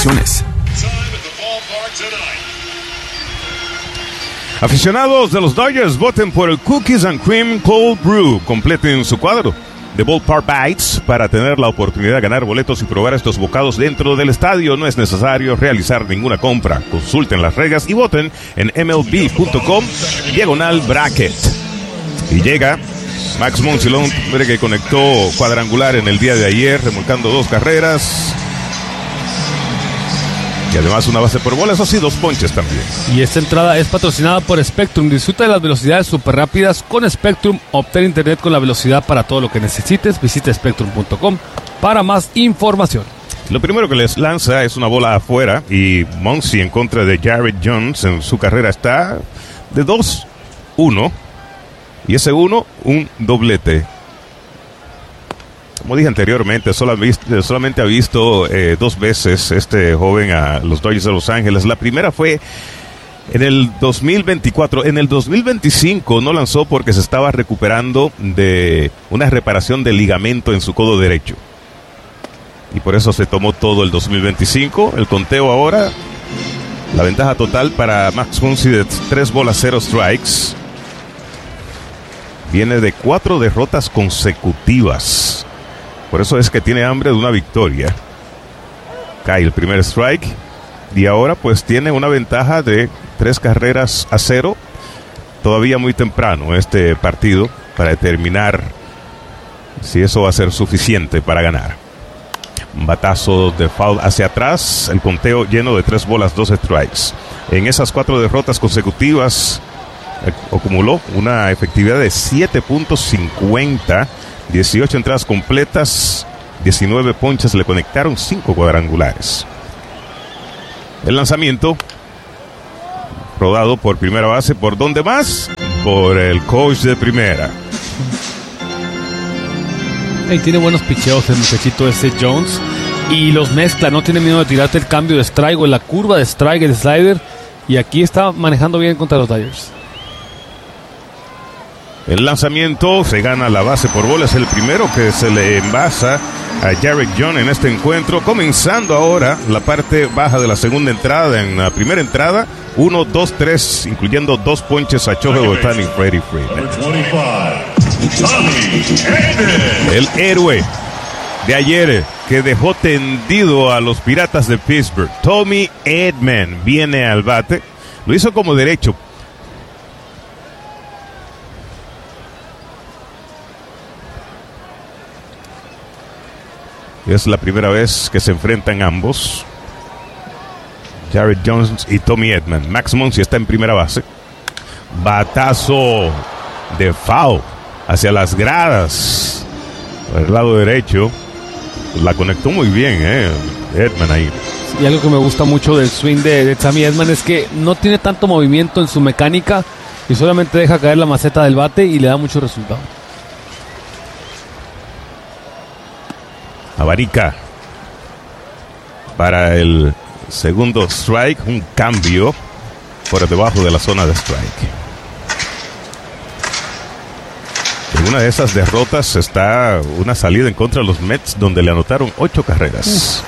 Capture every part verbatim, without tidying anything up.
restricciones. Aficionados de los Dodgers, voten por el Cookies and Cream Cold Brew. Completen su cuadro de Ballpark Bites para tener la oportunidad de ganar boletos y probar estos bocados dentro del estadio. No es necesario realizar ninguna compra. Consulten las reglas y voten en M L B punto com diagonal bracket. Y llega Max Muncy, el hombre que conectó cuadrangular en el día de ayer, remolcando dos carreras. Y además una base por bola, eso sí, dos ponches también. Y esta entrada es patrocinada por Spectrum. Disfruta de las velocidades super rápidas con Spectrum. Obtén internet con la velocidad para todo lo que necesites. Visita Spectrum punto com para más información. Lo primero que les lanza es una bola afuera y Muncy en contra de Jared Jones en su carrera está de dos uno. Y ese uno, un doblete. Como dije anteriormente, solamente, solamente ha visto eh, dos veces este joven a los Dodgers de Los Ángeles. La primera fue en el dos mil veinticuatro. En el dos mil veinticinco no lanzó porque se estaba recuperando de una reparación de ligamento en su codo derecho. Y por eso se tomó todo el dos mil veinticinco. El conteo ahora, la ventaja total para Max Muncy de tres bolas, cero strikes. Viene de cuatro derrotas consecutivas. Por eso es que tiene hambre de una victoria. Cae el primer strike. Y ahora pues tiene una ventaja de tres carreras a cero. Todavía muy temprano este partido para determinar si eso va a ser suficiente para ganar. Un batazo de foul hacia atrás. El conteo lleno de tres bolas, dos strikes. En esas cuatro derrotas consecutivas acumuló una efectividad de siete punto cincuenta. dieciocho entradas completas, diecinueve ponches, le conectaron cinco cuadrangulares. El lanzamiento rodado por primera base, ¿por dónde más? Por el coach de primera. Y tiene buenos picheos el muchachito ese Jones y los mezcla, no tiene miedo de tirarte el cambio de strike o en la curva de strike, el slider, y aquí está manejando bien contra los Dodgers. El lanzamiento, se gana la base por bola, es el primero que se le envasa a Jared Jones en este encuentro, comenzando ahora la parte baja de la segunda entrada. En la primera entrada, uno, dos, tres, incluyendo dos ponches a Shohei Ohtani y Freddie Freeman. El héroe de ayer que dejó tendido a los Piratas de Pittsburgh, Tommy Edman, viene al bate, lo hizo como derecho. Es la primera vez que se enfrentan ambos, Jared Jones y Tommy Edman. Max Muncy está en primera base. Batazo de foul hacia las gradas por el lado derecho. La conectó muy bien, eh, Edman ahí. Y algo que me gusta mucho del swing de, de Tommy Edman es que no tiene tanto movimiento en su mecánica y solamente deja caer la maceta del bate y le da mucho resultado. Abanica para el segundo strike, un cambio por debajo de la zona de strike. En una de esas derrotas está una salida en contra de los Mets donde le anotaron ocho carreras.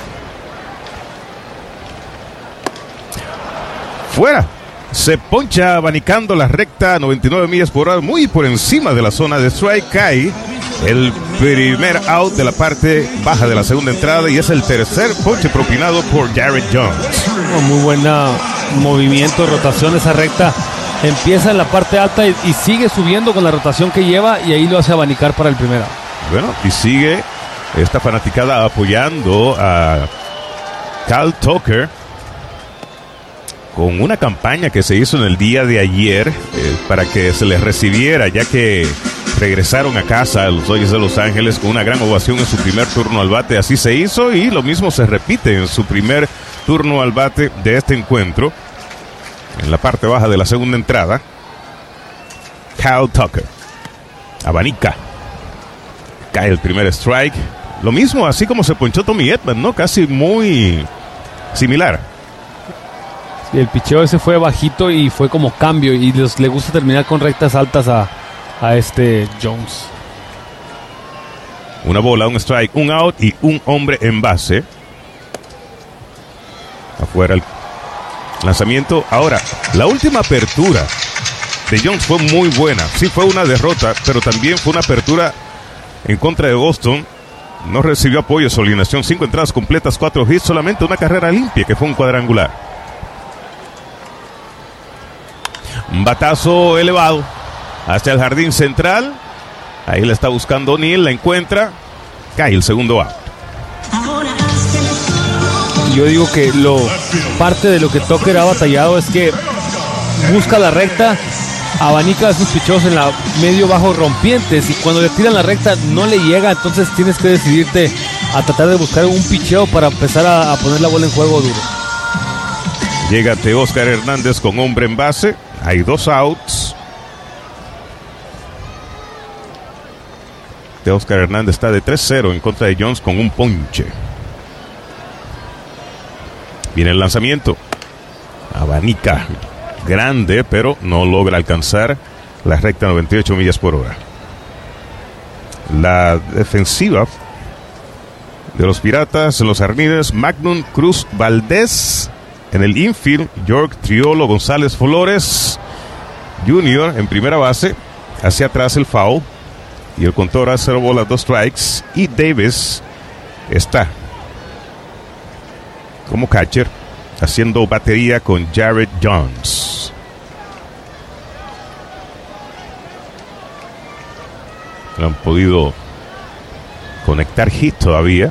Uh. Fuera. Se poncha abanicando la recta, noventa y nueve millas por hora, muy por encima de la zona de strike. Cae el primer out de la parte baja de la segunda entrada y es el tercer ponche propinado por Jared Jones. Oh, muy buen movimiento, rotación esa recta. Empieza en la parte alta y, y sigue subiendo con la rotación que lleva y ahí lo hace abanicar para el primer out. Bueno, y sigue esta fanaticada apoyando a Kyle Tucker con una campaña que se hizo en el día de ayer eh, para que se les recibiera, ya que regresaron a casa a los Dodgers de Los Ángeles con una gran ovación en su primer turno al bate. Así se hizo y lo mismo se repite en su primer turno al bate de este encuentro. En la parte baja de la segunda entrada, Kyle Tucker abanica, cae el primer strike. Lo mismo, así como se ponchó Tommy Edman, ¿no? Casi muy similar. El picheo ese fue bajito y fue como cambio y les, le gusta terminar con rectas altas a, a este Jones. Una bola, un strike, un out y un hombre en base. Afuera el lanzamiento. Ahora, la última apertura de Jones fue muy buena. Sí fue una derrota, pero también fue una apertura en contra de Boston. No recibió apoyo, su alineación. Cinco entradas completas, cuatro hits, solamente una carrera limpia, que fue un cuadrangular. Un batazo elevado hacia el jardín central. Ahí la está buscando O'Neill, la encuentra. Cae el segundo out. Yo digo que lo parte de lo que Tucker ha batallado es que busca la recta, abanica a sus picheos en la medio bajo rompientes, y cuando le tiran la recta no le llega, entonces tienes que decidirte a tratar de buscar un picheo para empezar a, a poner la bola en juego duro. Llega Teóscar Hernández con hombre en base. Hay dos outs. Teóscar Hernández está de tres cero en contra de Jones con un ponche. Viene el lanzamiento. Abanica grande, pero no logra alcanzar la recta noventa y ocho millas por hora. La defensiva de los Piratas en los jardines: Magnum, Cruz, Valdés. En el infield, York, Triolo, González, Flores junior en primera base. Hacia atrás el foul. Y el contador a cero bolas, dos strikes. Y Davis está como catcher, haciendo batería con Jared Jones. No han podido conectar hit todavía.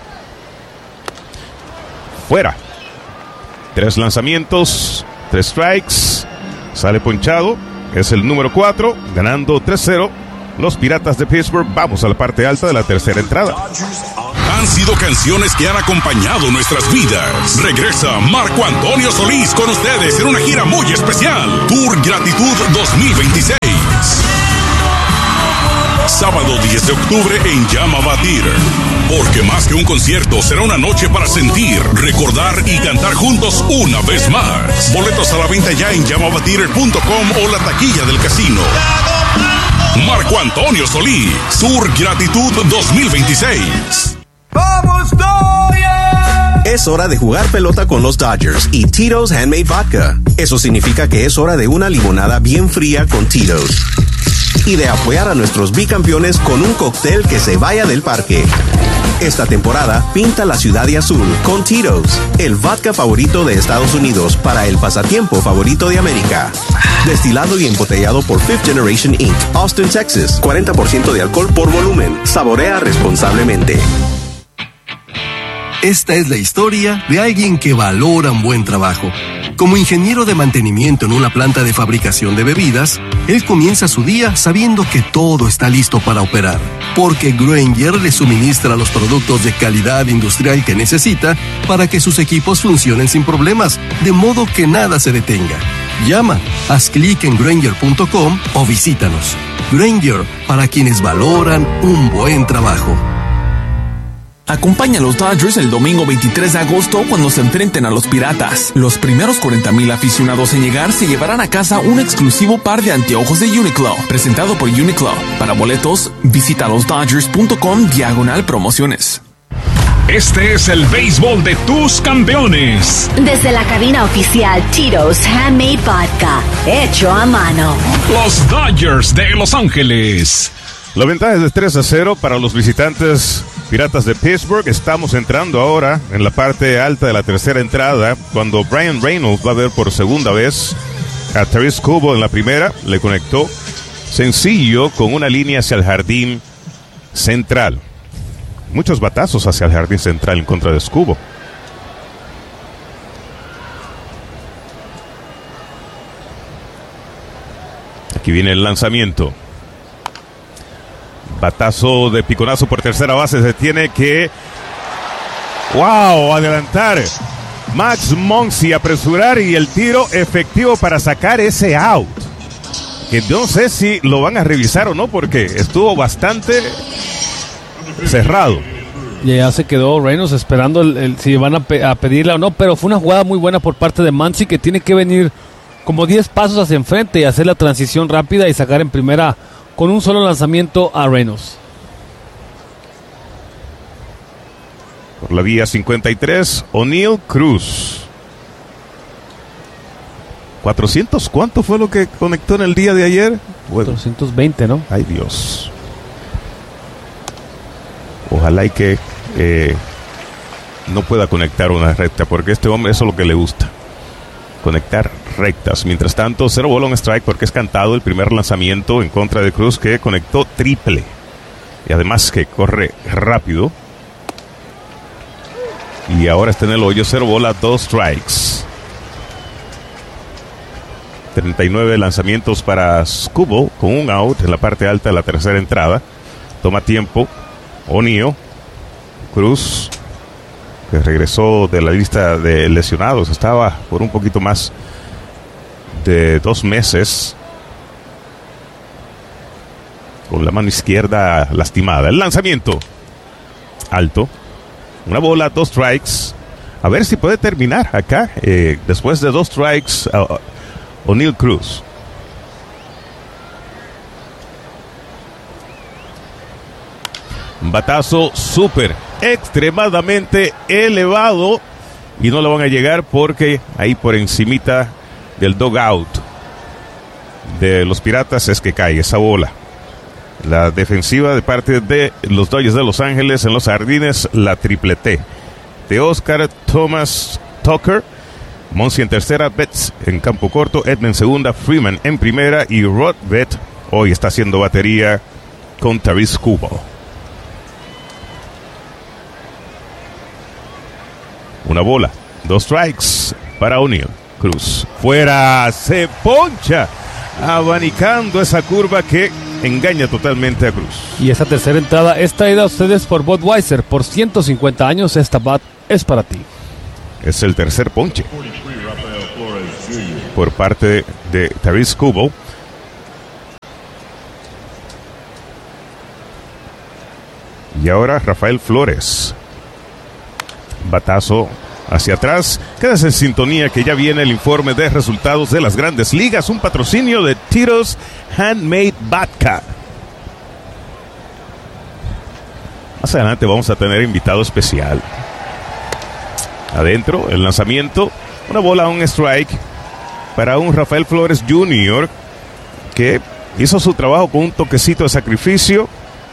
Fuera. Tres lanzamientos, tres strikes. Sale ponchado. Es el número cuatro, ganando tres cero. Los Piratas de Pittsburgh. Vamos a la parte alta de la tercera entrada. Han sido canciones que han acompañado nuestras vidas. Regresa Marco Antonio Solís con ustedes en una gira muy especial. Tour Gratitud dos mil veintiséis. Sábado diez de octubre en Yamava Theater. Porque más que un concierto, será una noche para sentir, recordar y cantar juntos una vez más. Boletos a la venta ya en yamava theater punto com o la taquilla del casino. Marco Antonio Solís, Tour Gratitud dos mil veintiséis. ¡Vamos, Dodgers! Es hora de jugar pelota con los Dodgers y Tito's Handmade Vodka. Eso significa que es hora de una limonada bien fría con Tito's. Y de apoyar a nuestros bicampeones con un cóctel que se vaya del parque. Esta temporada, pinta la ciudad de azul con Tito's, el vodka favorito de Estados Unidos para el pasatiempo favorito de América. Destilado y embotellado por Fifth Generation incorporated, Austin, Texas. cuarenta por ciento de alcohol por volumen. Saborea responsablemente. Esta es la historia de alguien que valora un buen trabajo. Como ingeniero de mantenimiento en una planta de fabricación de bebidas, él comienza su día sabiendo que todo está listo para operar, porque Grainger le suministra los productos de calidad industrial que necesita para que sus equipos funcionen sin problemas, de modo que nada se detenga. Llama, haz clic en Grainger punto com o visítanos. Grainger, para quienes valoran un buen trabajo. Acompaña a los Dodgers el domingo veintitrés de agosto cuando se enfrenten a los Piratas. Los primeros cuarenta mil aficionados en llegar se llevarán a casa un exclusivo par de anteojos de Uniqlo, presentado por Uniqlo. Para boletos, visita los dodgers punto com diagonal promociones. Este es el béisbol de tus campeones. Desde la cabina oficial Tito's Handmade Vodka, hecho a mano. Los Dodgers de Los Ángeles. La ventaja es de tres a cero para los visitantes Piratas de Pittsburgh. Estamos entrando ahora en la parte alta de la tercera entrada, cuando Brian Reynolds va a ver por segunda vez a Taris Skubal en la primera. Le conectó sencillo con una línea hacia el jardín central. Muchos batazos hacia el jardín central en contra de Skubal. Aquí viene el lanzamiento. Batazo de piconazo por tercera base. Se tiene que... ¡Wow! Adelantar Max Muncy, apresurar y el tiro efectivo para sacar ese out. Que no sé si lo van a revisar o no, porque estuvo bastante cerrado. Y ya se quedó Reynolds esperando el, el, si van a, pe- a pedirla o no, pero fue una jugada muy buena por parte de Muncy, que tiene que venir como diez pasos hacia enfrente y hacer la transición rápida y sacar en primera con un solo lanzamiento a Reynolds. Por la vía cincuenta y tres, O'Neill, Cruz. cuatrocientos, ¿cuánto fue lo que conectó en el día de ayer? cuatrocientos veinte, ¿no? Ay, Dios. Ojalá y que eh, no pueda conectar una recta, porque este hombre eso es lo que le gusta, conectar rectas. Mientras tanto, cero bola, un strike, porque es cantado el primer lanzamiento en contra de Cruz, que conectó triple. Y además que corre rápido. Y ahora está en el hoyo, cero bola, dos strikes. treinta y nueve lanzamientos para Skubal, con un out en la parte alta de la tercera entrada. Toma tiempo O'Neill. Cruz, que regresó de la lista de lesionados, estaba por un poquito más de dos meses con la mano izquierda lastimada. El lanzamiento alto, una bola, dos strikes. A ver si puede terminar acá eh, después de dos strikes uh, O'Neill Cruz. Un batazo súper, extremadamente elevado, y no lo van a llegar porque ahí por encimita del dugout de los Piratas es que cae esa bola. La defensiva de parte de los Dodgers de Los Ángeles en los jardines, la triple T de Oscar Thomas Tucker, Monsi en tercera, Betts en campo corto, Edman en segunda, Freeman en primera, y Rod Vett hoy está haciendo batería con Taris Skubal. Una bola, dos strikes para O'Neill Cruz. Fuera, se poncha, abanicando esa curva que engaña totalmente a Cruz. Y esa tercera entrada es traída a ustedes por Budweiser. Por ciento cincuenta años, esta bat es para ti. Es el tercer ponche por parte de Taris Skubal. Y ahora Rafael Flores. Batazo hacia atrás. Quédese en sintonía que ya viene el informe de resultados de las Grandes Ligas, un patrocinio de Tito's Handmade Vodka. Más adelante vamos a tener invitado especial. Adentro, el lanzamiento, una bola, un strike para un Rafael Flores junior que hizo su trabajo con un toquecito de sacrificio.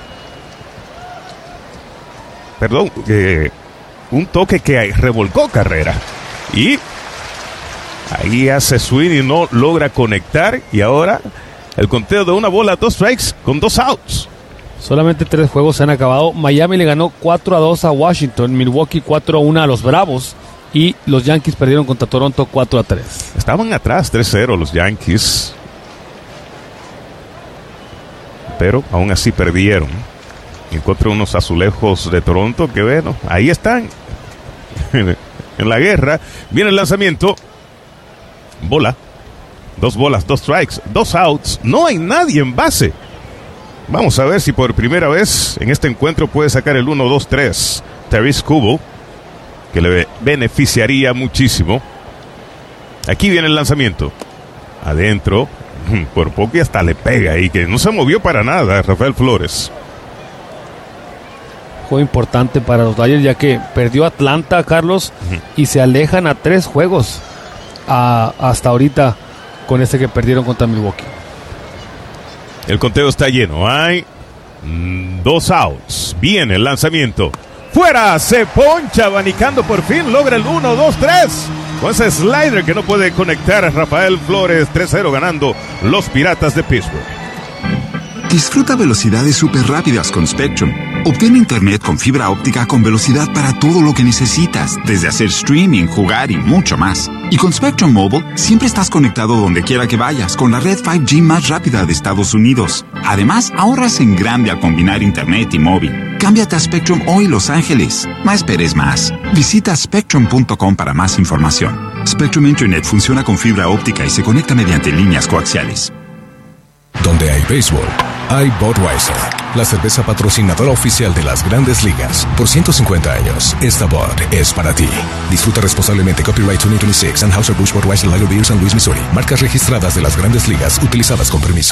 Perdón, eh, un toque que revolcó carrera. Y ahí hace swing y no logra conectar. Y ahora el conteo de una bola, dos strikes con dos outs. Solamente tres juegos se han acabado. Miami le ganó cuatro a dos a Washington, Milwaukee cuatro a uno a los Bravos, y los Yankees perdieron contra Toronto cuatro a tres. Estaban atrás tres cero los Yankees, pero aún así perdieron. Encontré unos azulejos de Toronto que, bueno, ahí están en la guerra. Viene el lanzamiento, bola, dos bolas, dos strikes, dos outs, no hay nadie en base. Vamos a ver si por primera vez en este encuentro puede sacar el uno dos tres Taris Skubal, que le beneficiaría muchísimo. Aquí viene el lanzamiento adentro, por poco y hasta le pega, y que no se movió para nada Rafael Flores. Juego importante para los Dodgers, ya que perdió Atlanta, Carlos, uh-huh. y se alejan a tres juegos a, hasta ahorita con este que perdieron contra Milwaukee. El conteo está lleno, hay mm, dos outs. Viene el lanzamiento, fuera, se poncha, abanicando, por fin logra el uno dos tres con ese slider que no puede conectar a Rafael Flores. Tres cero ganando los Piratas de Pittsburgh. Disfruta velocidades súper rápidas con Spectrum. Obtén internet con fibra óptica con velocidad para todo lo que necesitas, desde hacer streaming, jugar y mucho más. Y con Spectrum Mobile, siempre estás conectado donde quiera que vayas, con la red cinco G más rápida de Estados Unidos. Además, ahorras en grande al combinar internet y móvil. Cámbiate a Spectrum hoy, Los Ángeles. No esperes más. Visita spectrum punto com para más información. Spectrum Internet funciona con fibra óptica y se conecta mediante líneas coaxiales. Donde hay béisbol, hay Budweiser, la cerveza patrocinadora oficial de las Grandes Ligas. Por ciento cincuenta años, esta Bud es para ti. Disfruta responsablemente. Copyright veinte veintiséis, Anheuser-Busch Budweiser Lager Beer, San Luis, Missouri. Marcas registradas de las Grandes Ligas utilizadas con permiso.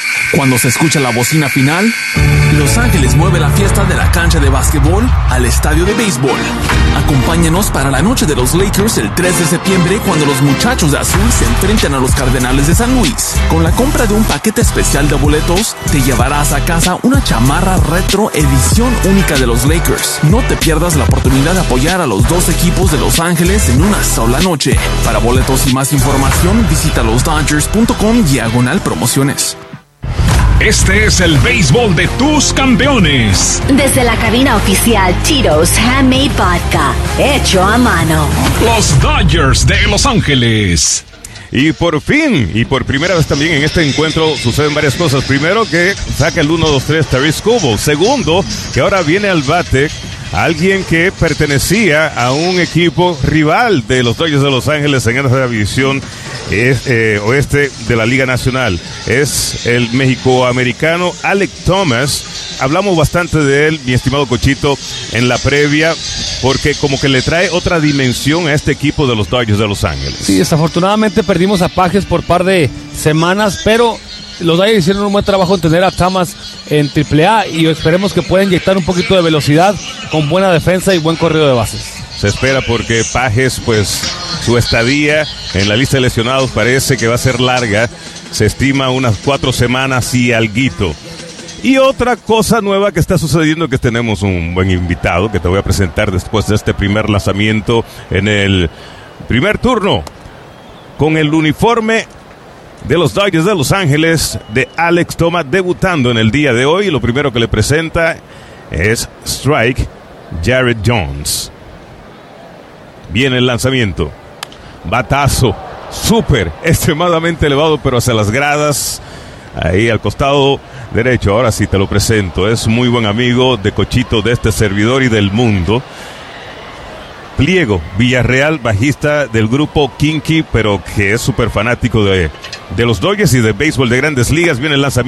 Cuando se escucha la bocina final, Los Ángeles mueve la fiesta de la cancha de básquetbol al estadio de béisbol. Acompáñanos para la noche de los Lakers el tres de septiembre, cuando los muchachos de azul se enfrenten a los Cardenales de San Luis. Con la compra de un paquete especial de boletos, te llevarás a casa una chamarra retro edición única de los Lakers. No te pierdas la oportunidad de apoyar a los dos equipos de Los Ángeles en una sola noche. Para boletos y más información, visita los dodgers punto com diagonal promociones. Este es el béisbol de tus campeones. Desde la cabina oficial Tito's Handmade Vodka, hecho a mano. Los Dodgers de Los Ángeles. Y por fin, y por primera vez también en este encuentro suceden varias cosas. Primero, que saca el uno dos tres Tarik Skubal. Segundo, que ahora viene al bate alguien que pertenecía a un equipo rival de los Dodgers de Los Ángeles en esa división es, eh, oeste de la Liga Nacional. Es el mexicoamericano Alek Thomas. Hablamos bastante de él, mi estimado Cochito, en la previa, porque como que le trae otra dimensión a este equipo de los Dodgers de Los Ángeles. Sí, desafortunadamente perdimos a Pages por par de semanas, pero los Dodgers hicieron un buen trabajo en tener a Thomas en triple A y esperemos que pueda inyectar un poquito de velocidad con buena defensa y buen corrido de bases. Se espera, porque Pages, pues su estadía en la lista de lesionados parece que va a ser larga. Se estima unas cuatro semanas y alguito. Y otra cosa nueva que está sucediendo, que tenemos un buen invitado que te voy a presentar después de este primer lanzamiento en el primer turno, con el uniforme de los Dodgers de Los Ángeles, de Alek Thomas, debutando en el día de hoy. Lo primero que le presenta es strike Jared Jones. Viene el lanzamiento, batazo súper extremadamente elevado, pero hacia las gradas, ahí al costado derecho. Ahora sí te lo presento, es muy buen amigo de Cochito, de este servidor y del mundo. Pliego Villarreal, bajista del grupo Kinky, pero que es súper fanático de, de los Dodgers y de béisbol de Grandes Ligas. Viene el lanzamiento.